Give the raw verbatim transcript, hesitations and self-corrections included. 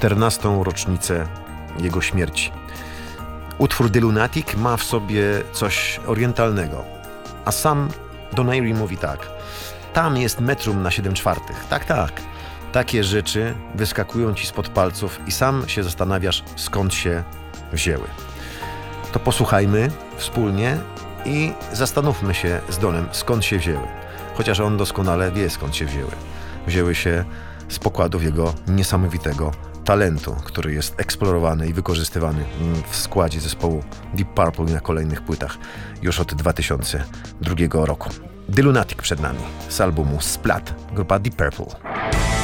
czternastą rocznicę jego śmierci. Utwór The Lunatic ma w sobie coś orientalnego, a sam Donaire mówi tak: tam jest metrum na siedem czwartych. Tak, tak. Takie rzeczy wyskakują ci spod palców i sam się zastanawiasz, skąd się wzięły. To posłuchajmy wspólnie i zastanówmy się z Donem, skąd się wzięły. Chociaż on doskonale wie, skąd się wzięły. Wzięły się z pokładów jego niesamowitego talentu, który jest eksplorowany i wykorzystywany w składzie zespołu Deep Purple na kolejnych płytach już od dwa tysiące drugiego roku. The Lunatic przed nami z albumu Splat, grupa Deep Purple.